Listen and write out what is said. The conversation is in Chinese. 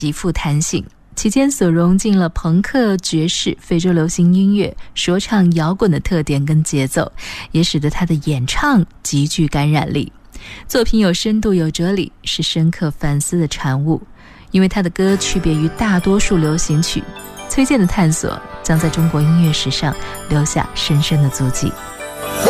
极富弹性，其间所融进了朋克、爵士、非洲流行音乐、说唱、摇滚的特点跟节奏，也使得他的演唱极具感染力。作品有深度有哲理，是深刻反思的产物。因为他的歌区别于大多数流行曲，崔健的探索将在中国音乐史上留下深深的足迹。